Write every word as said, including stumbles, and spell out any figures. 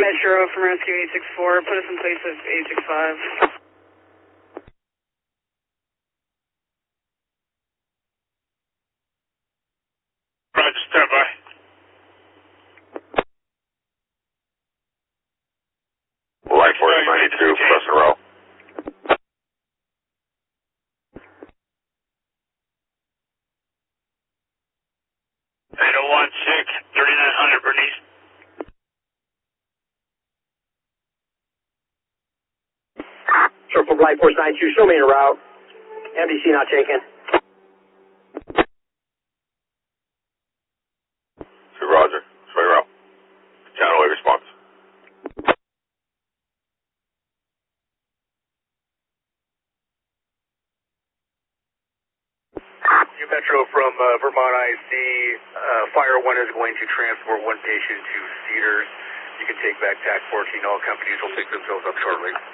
Metro from Rescue eight six four, put us in place of eight six five. Roger, stand by. Light force ninety-two, press and roll. eight oh one six, thirty-nine hundred Bernice. Circle Light Force ninety-two, show me your route. M D C not taken. Two Roger, show your route. Channel A response. New Metro from uh, Vermont I C, uh, Fire one is going to transport one patient to Cedars. You can take back T A C fourteen, all companies will pick themselves up shortly.